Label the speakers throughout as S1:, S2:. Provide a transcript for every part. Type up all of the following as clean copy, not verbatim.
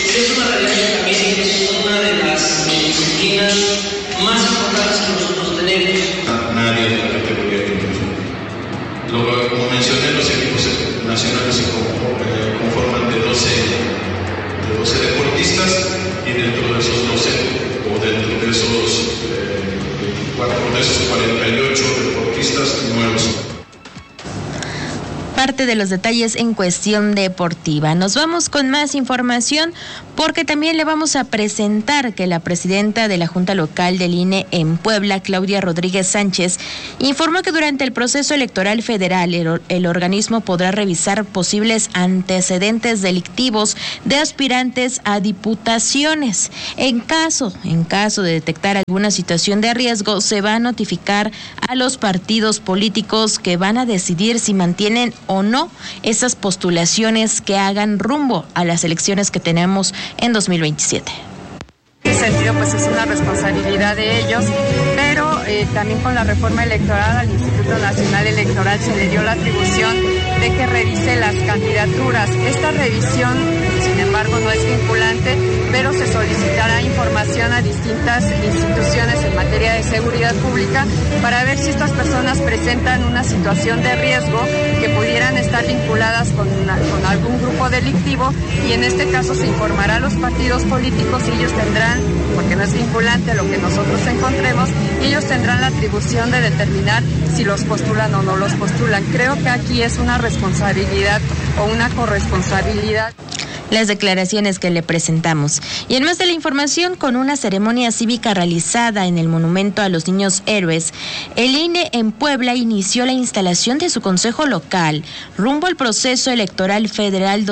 S1: es una realidad que también es una de las disciplinas más importantes que nosotros tenemos.
S2: Nadie de la categoría de infantil. Como mencioné, los equipos nacionales se conforman de 12 deportistas y dentro de esos 12 o dentro de esos 24 de esos 48 deportistas, 9 son.
S3: Parte de los detalles en cuestión deportiva. Nos vamos con más información porque también le vamos a presentar que la presidenta de la Junta Local del INE en Puebla, Claudia Rodríguez Sánchez, informó que durante el proceso electoral federal el organismo podrá revisar posibles antecedentes delictivos de aspirantes a diputaciones. En caso de detectar alguna situación de riesgo, se va a notificar a los partidos políticos que van a decidir si mantienen o no esas postulaciones que hagan rumbo a las elecciones que tenemos en 2027.
S4: En ese sentido, pues es una responsabilidad de ellos, pero también con la reforma electoral al Instituto Nacional Electoral se le dio la atribución de que revise las candidaturas. Esta revisión, sin embargo, no es vinculante, pero se solicitará información a distintas instituciones en materia de seguridad pública para ver si estas personas presentan una situación de riesgo que pudieran estar vinculadas con algún grupo delictivo, y en este caso se informará a los partidos políticos y ellos tendrán, porque no es vinculante lo que nosotros encontremos, y ellos tendrán la atribución de determinar si los postulan o no los postulan. Creo que aquí es una responsabilidad o una corresponsabilidad.
S3: Las declaraciones que le presentamos. Y en más de la información, con una ceremonia cívica realizada en el Monumento a los Niños Héroes, el INE en Puebla inició la instalación de su consejo local rumbo al proceso electoral federal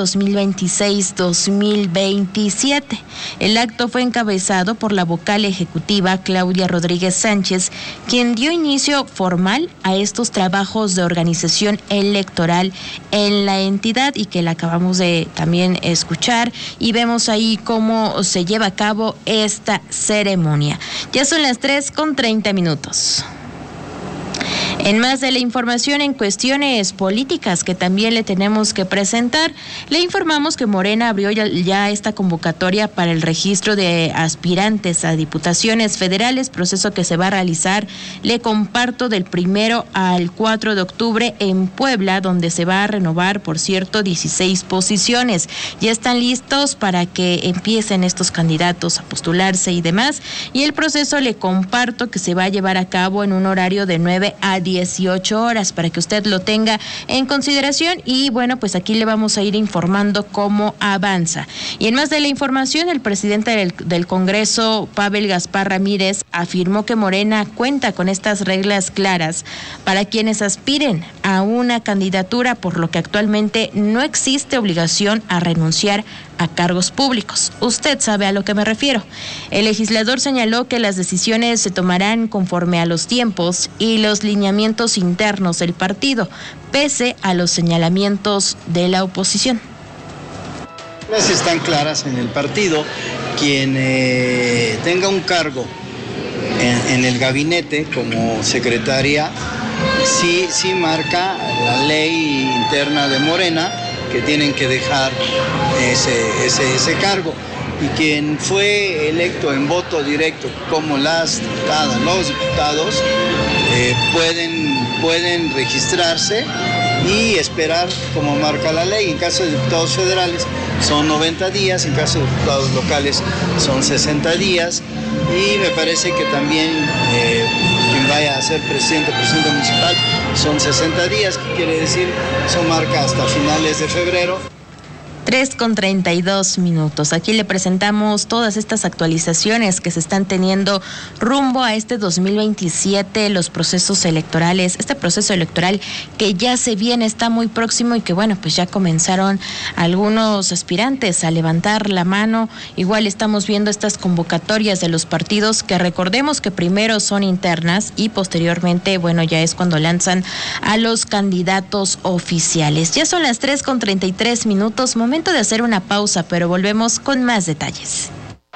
S3: 2026-2027. El acto fue encabezado por la vocal ejecutiva Claudia Rodríguez Sánchez, quien dio inicio formal a estos trabajos de organización electoral en la entidad y que la acabamos de también escuchar, y vemos ahí cómo se lleva a cabo esta ceremonia. Ya son las 3:30. En más de la información en cuestiones políticas que también le tenemos que presentar, le informamos que Morena abrió ya esta convocatoria para el registro de aspirantes a diputaciones federales, proceso que se va a realizar, le comparto, del 1 al 4 de octubre en Puebla, donde se va a renovar, por cierto, 16 posiciones. Ya están listos para que empiecen estos candidatos a postularse y demás, y el proceso le comparto que se va a llevar a cabo en un horario de 9 a 18 horas para que usted lo tenga en consideración, y bueno, pues aquí le vamos a ir informando cómo avanza. Y en más de la información, el presidente del Congreso, Pavel Gaspar Ramírez, afirmó que Morena cuenta con estas reglas claras para quienes aspiren a una candidatura, por lo que actualmente no existe obligación a renunciar a cargos públicos. Usted sabe a lo que me refiero. El legislador señaló que las decisiones se tomarán conforme a los tiempos y los lineamientos internos del partido, pese a los señalamientos de la oposición.
S5: Las están claras en el partido. Quien tenga un cargo en el gabinete como secretaria, sí marca la ley interna de Morena que tienen que dejar ese cargo. Y quien fue electo en voto directo, como las diputadas, los diputados, pueden registrarse y esperar como marca la ley. En caso de diputados federales son 90 días, en caso de diputados locales son 60 días, y me parece que también quien vaya a ser presidente municipal son 60 días, que quiere decir son marca hasta finales de febrero.
S3: 3:32. Aquí le presentamos todas estas actualizaciones que se están teniendo rumbo a este 2027, los procesos electorales, este proceso electoral que ya se viene, está muy próximo, y que bueno, pues ya comenzaron algunos aspirantes a levantar la mano. Igual estamos viendo estas convocatorias de los partidos, que recordemos que primero son internas y posteriormente, bueno, ya es cuando lanzan a los candidatos oficiales. Ya son las 3:33, momento de hacer una pausa, pero volvemos con más detalles.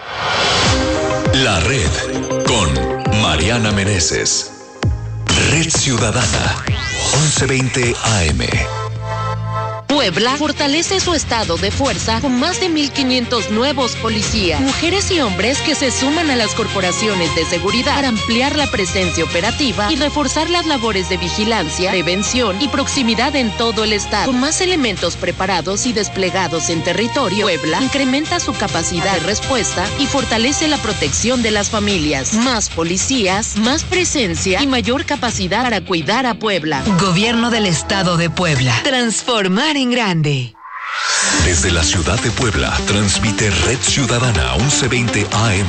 S6: La Red con Mariana Meneses. Red Ciudadana, 1120 AM.
S7: Puebla fortalece su estado de fuerza con más de 1,500 nuevos policías, mujeres y hombres que se suman a las corporaciones de seguridad para ampliar la presencia operativa y reforzar las labores de vigilancia, prevención y proximidad en todo el estado. Con más elementos preparados y desplegados en territorio, Puebla incrementa su capacidad de respuesta y fortalece la protección de las familias. Más policías, más presencia y mayor capacidad para cuidar a Puebla.
S8: Gobierno del Estado de Puebla. Transformar en grande.
S6: Desde la ciudad de Puebla, transmite Red Ciudadana 1120 AM,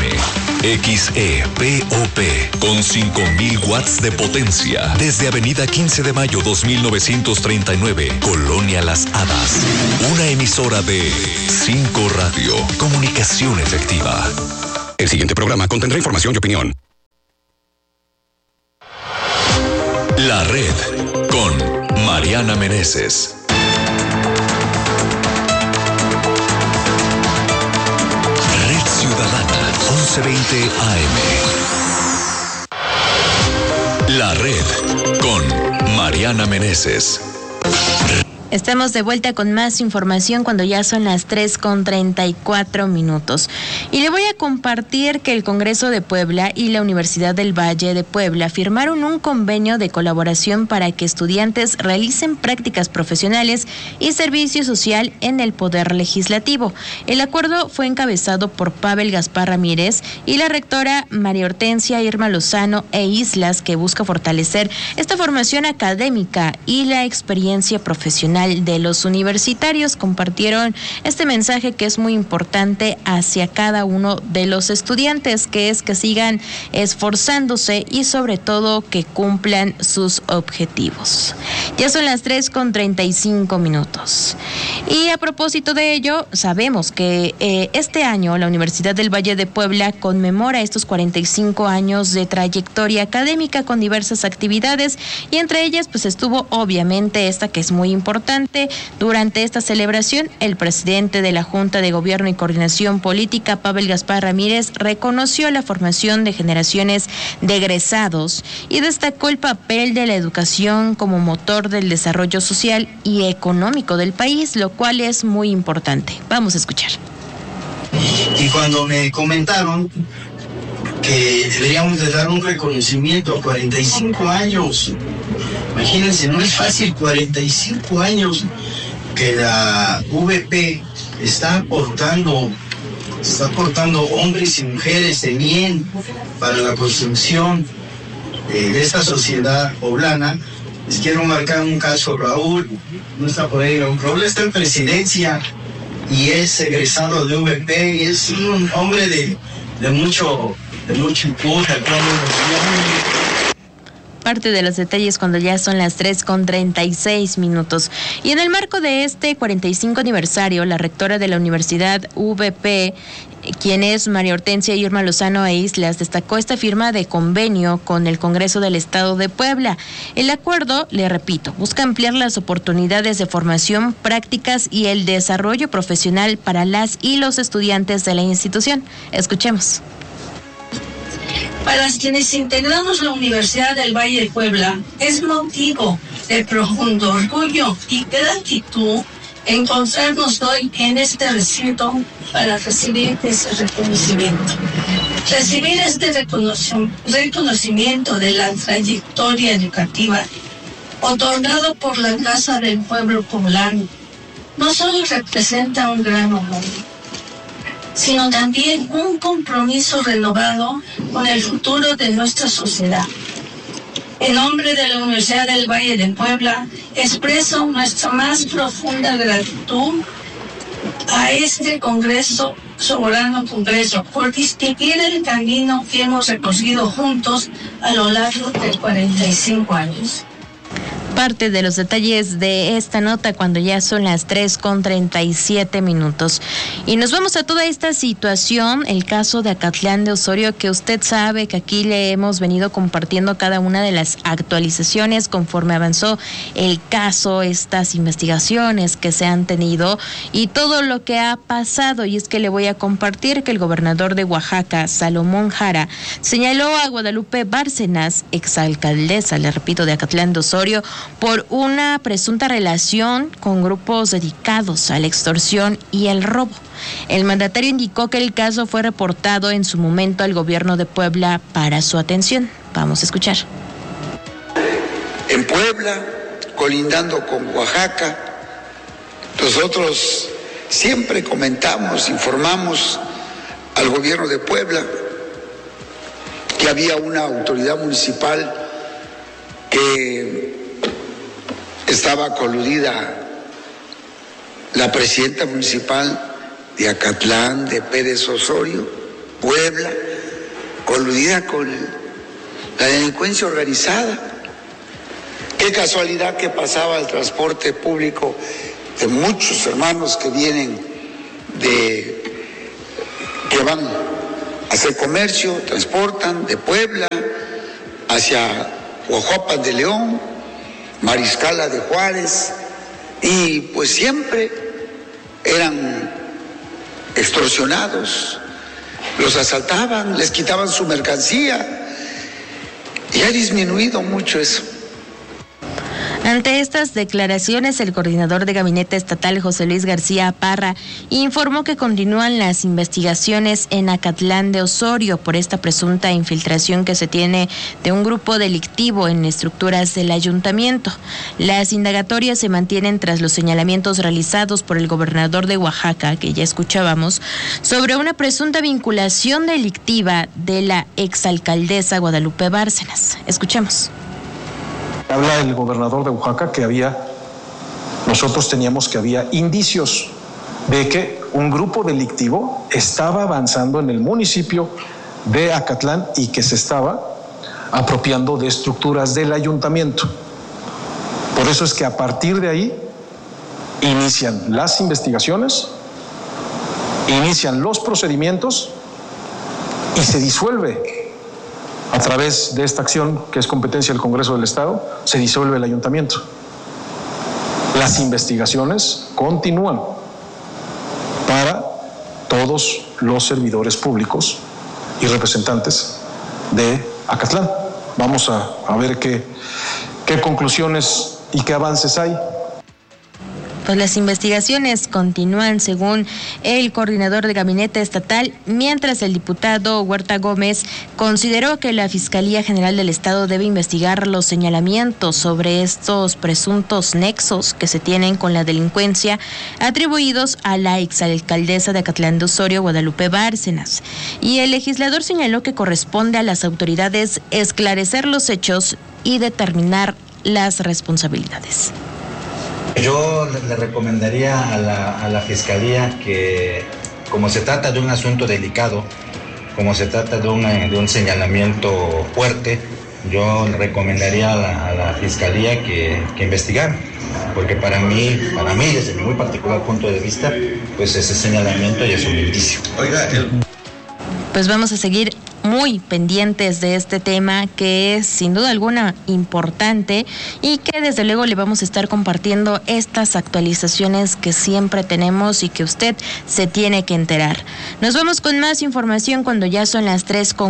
S6: XEPOP, con 5,000 watts de potencia. Desde Avenida 15 de Mayo 2939, Colonia Las Hadas. Una emisora de 5 Radio, comunicación efectiva.
S9: El siguiente programa contendrá información y opinión.
S6: La Red, con Mariana Meneses. Ciudadana 1120 AM. La Red con Mariana Meneses.
S3: Estamos de vuelta con más información cuando ya son las 3:34. Y le voy a compartir que el Congreso de Puebla y la Universidad del Valle de Puebla firmaron un convenio de colaboración para que estudiantes realicen prácticas profesionales y servicio social en el Poder Legislativo. El acuerdo fue encabezado por Pavel Gaspar Ramírez y la rectora María Hortensia Irma Lozano e Islas, que busca fortalecer esta formación académica y la experiencia profesional de los universitarios. Compartieron este mensaje que es muy importante hacia cada uno de los estudiantes, que es que sigan esforzándose y sobre todo que cumplan sus objetivos. Ya son las 3:35. Y a propósito de ello, sabemos que este año la Universidad del Valle de Puebla conmemora estos 45 años de trayectoria académica con diversas actividades, y entre ellas pues estuvo obviamente esta que es muy importante. Durante esta celebración, el presidente de la Junta de Gobierno y Coordinación Política, Pavel Gaspar Ramírez, reconoció la formación de generaciones de egresados y destacó el papel de la educación como motor del desarrollo social y económico del país, lo cual es muy importante. Vamos a escuchar.
S10: Y cuando me comentaron que deberíamos de dar un reconocimiento a 45 años. Imagínense, no es fácil, 45 años que la VP está aportando hombres y mujeres de bien para la construcción de esta sociedad poblana. Les quiero marcar un caso. Raúl, no está por ahí, Raúl está en presidencia y es egresado de VP y es un hombre de mucho impulso.
S3: Parte de los detalles cuando ya son las 3:36. Y en el marco de este 45 aniversario, la rectora de la Universidad VP, quien es María Hortensia Irma Lozano e Islas, destacó esta firma de convenio con el Congreso del Estado de Puebla. El acuerdo, le repito, busca ampliar las oportunidades de formación, prácticas y el desarrollo profesional para las y los estudiantes de la institución. Escuchemos.
S11: Para quienes integramos la Universidad del Valle de Puebla, es motivo de profundo orgullo y gratitud encontrarnos hoy en este recinto para recibir ese reconocimiento. Recibir este reconocimiento de la trayectoria educativa otorgado por la Casa del Pueblo Poblano no solo representa un gran honor, sino también un compromiso renovado con el futuro de nuestra sociedad. En nombre de la Universidad del Valle de Puebla, expreso nuestra más profunda gratitud a este Congreso, Soberano Congreso, por distinguir el camino que hemos recorrido juntos a lo largo de 45 años.
S3: Parte de los detalles de esta nota cuando ya son las 3:37. Y nos vamos a toda esta situación, el caso de Acatlán de Osorio, que usted sabe que aquí le hemos venido compartiendo cada una de las actualizaciones conforme avanzó el caso, estas investigaciones que se han tenido y todo lo que ha pasado. Y es que le voy a compartir que el gobernador de Oaxaca, Salomón Jara, señaló a Guadalupe Bárcenas, exalcaldesa, le repito, de Acatlán de Osorio, por una presunta relación con grupos dedicados a la extorsión y el robo. El mandatario indicó que el caso fue reportado en su momento al gobierno de Puebla para su atención. Vamos a escuchar.
S12: En Puebla, colindando con Oaxaca, nosotros siempre comentamos, informamos al gobierno de Puebla que había una autoridad municipal que estaba coludida, la presidenta municipal de Acatlán, de Pérez Osorio, Puebla, coludida con la delincuencia organizada. Qué casualidad que pasaba el transporte público de muchos hermanos que vienen que van a hacer comercio, transportan de Puebla hacia Huajuapan de León, Mariscala de Juárez, y pues siempre eran extorsionados, los asaltaban, les quitaban su mercancía, y ha disminuido mucho eso.
S3: Ante estas declaraciones, el coordinador de Gabinete Estatal, José Luis García Parra, informó que continúan las investigaciones en Acatlán de Osorio por esta presunta infiltración que se tiene de un grupo delictivo en estructuras del ayuntamiento. Las indagatorias se mantienen tras los señalamientos realizados por el gobernador de Oaxaca, que ya escuchábamos, sobre una presunta vinculación delictiva de la exalcaldesa Guadalupe Bárcenas. Escuchemos.
S13: Habla el gobernador de Oaxaca que nosotros teníamos que había indicios de que un grupo delictivo estaba avanzando en el municipio de Acatlán y que se estaba apropiando de estructuras del ayuntamiento. Por eso es que a partir de ahí inician las investigaciones, inician los procedimientos y se disuelve. A través de esta acción, que es competencia del Congreso del Estado, se disuelve el ayuntamiento. Las investigaciones continúan para todos los servidores públicos y representantes de Acatlán. Vamos a ver qué conclusiones y qué avances hay.
S3: Pues las investigaciones continúan según el coordinador de Gabinete Estatal, mientras el diputado Huerta Gómez consideró que la Fiscalía General del Estado debe investigar los señalamientos sobre estos presuntos nexos que se tienen con la delincuencia atribuidos a la exalcaldesa de Acatlán de Osorio, Guadalupe Bárcenas. Y el legislador señaló que corresponde a las autoridades esclarecer los hechos y determinar las responsabilidades.
S14: Yo le recomendaría a la Fiscalía que, como se trata de un asunto delicado, como se trata de un señalamiento fuerte, yo le recomendaría a la Fiscalía que investigara, porque para mí, desde mi muy particular punto de vista, pues ese señalamiento ya es un indicio.
S3: Pues vamos a seguir muy pendientes de este tema, que es sin duda alguna importante y que desde luego le vamos a estar compartiendo estas actualizaciones que siempre tenemos y que usted se tiene que enterar. Nos vamos con más información cuando ya son las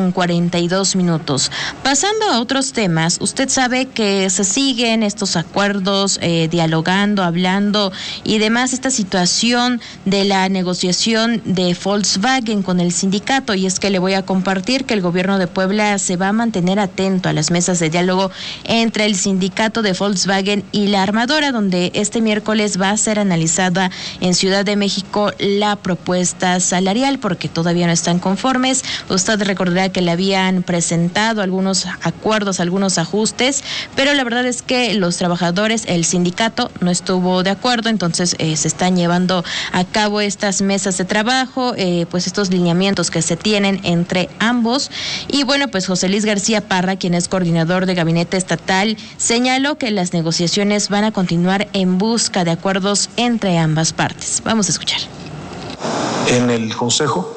S3: 3:42. Pasando a otros temas, usted sabe que se siguen estos acuerdos, dialogando, hablando y demás, esta situación de la negociación de Volkswagen con el sindicato, y es que le voy a compartir que el gobierno de Puebla se va a mantener atento a las mesas de diálogo entre el sindicato de Volkswagen y la armadora, donde este miércoles va a ser analizada en Ciudad de México la propuesta salarial, porque todavía no están conformes. Usted recordará que le habían presentado algunos acuerdos, algunos ajustes, pero la verdad es que los trabajadores, el sindicato, no estuvo de acuerdo, entonces se están llevando a cabo estas mesas de trabajo, pues estos lineamientos que se tienen entre ambos. Y bueno, pues José Luis García Parra, quien es coordinador de Gabinete Estatal, señaló que las negociaciones van a continuar en busca de acuerdos entre ambas partes. Vamos a escuchar.
S13: En el Consejo,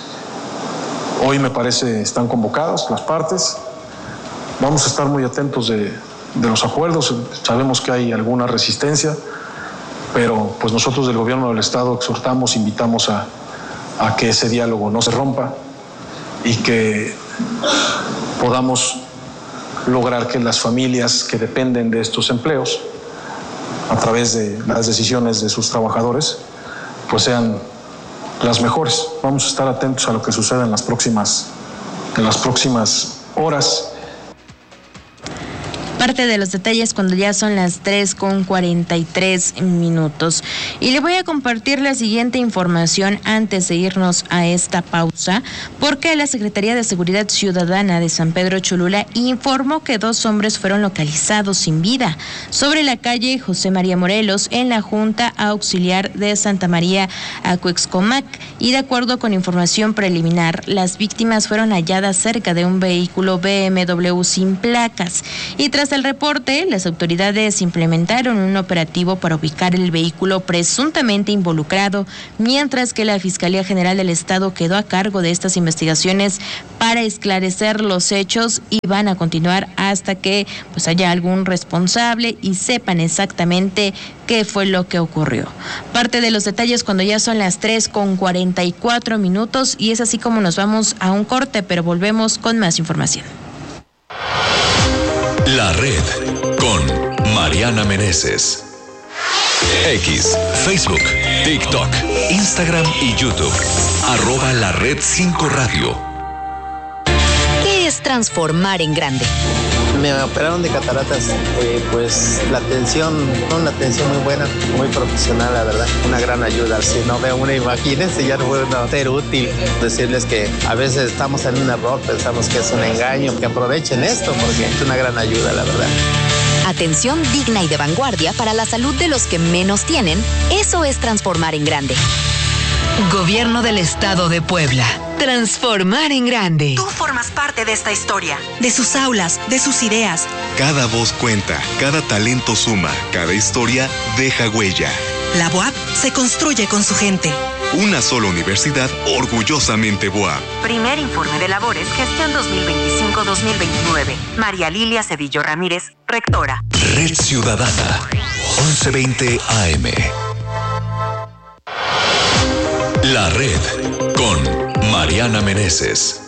S13: hoy me parece están convocadas las partes. Vamos a estar muy atentos de los acuerdos. Sabemos que hay alguna resistencia, pero pues nosotros del gobierno del Estado exhortamos, invitamos a que ese diálogo no se rompa y que podamos lograr que las familias que dependen de estos empleos, a través de las decisiones de sus trabajadores, pues sean las mejores. Vamos a estar atentos a lo que suceda en las próximas horas.
S3: Parte de los detalles cuando ya son las 3:43. Y le voy a compartir la siguiente información antes de irnos a esta pausa, porque la Secretaría de Seguridad Ciudadana de San Pedro Cholula informó que 2 hombres fueron localizados sin vida sobre la calle José María Morelos en la Junta Auxiliar de Santa María Acuexcomac, y de acuerdo con información preliminar, las víctimas fueron halladas cerca de un vehículo BMW sin placas, y tras el reporte, las autoridades implementaron un operativo para ubicar el vehículo presuntamente involucrado, mientras que la Fiscalía General del Estado quedó a cargo de estas investigaciones para esclarecer los hechos, y van a continuar hasta que pues haya algún responsable y sepan exactamente qué fue lo que ocurrió. Parte de los detalles cuando ya son las 3:44, y es así como nos vamos a un corte, pero volvemos con más información.
S6: La Red con Mariana Meneses. X, Facebook, TikTok, Instagram y YouTube. @LaRed5 Radio.
S8: ¿Qué es transformar en grande?
S15: Me operaron de cataratas, pues la atención, una atención muy buena, muy profesional, la verdad, una gran ayuda. Si no veo una imagen, ya no puedo ser útil. Decirles que a veces estamos en un error, pensamos que es un engaño, que aprovechen esto porque es una gran ayuda, la verdad.
S8: Atención digna y de vanguardia para la salud de los que menos tienen, eso es transformar en grande. Gobierno del Estado de Puebla. Transformar en grande.
S16: Tú formas parte de esta historia, de sus aulas, de sus ideas.
S17: Cada voz cuenta, cada talento suma, cada historia deja huella.
S16: La BUAP se construye con su gente.
S17: Una sola universidad orgullosamente BUAP.
S16: Primer informe de labores, gestión 2025-2029. María Lilia Cedillo Ramírez, rectora.
S6: Red Ciudadana, 11:20 AM. La Red con Mariana Meneses.